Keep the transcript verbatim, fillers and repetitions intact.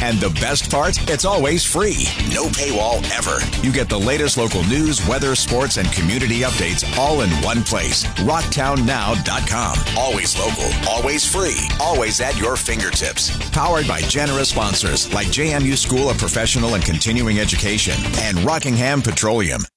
And the best part? It's always free. No paywall ever. You get the latest local news, weather, sports, and community updates all in one place. rocktown now dot com. Always local, always free, always at your fingertips. Powered by generous sponsors like J M U School of Professional and Continuing Education and Rockingham Petroleum.